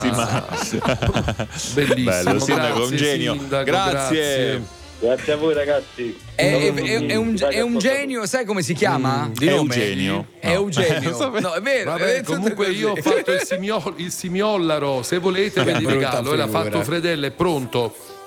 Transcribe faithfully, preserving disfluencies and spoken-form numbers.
Ah, bellissimo. Bello, sindaco, Grazie, un genio. sindaco, Grazie. grazie. Grazie a voi ragazzi. È, è- è- è un, è un genio, sai come si chiama? Di nome? Eugenio. È Eugenio. No, è vero. Vabbè, è tutto comunque così. io ho fatto il, simiol- il simiollaro, se volete ve li Brutta regalo, e l'ha figura. fatto Fredella, è pronto.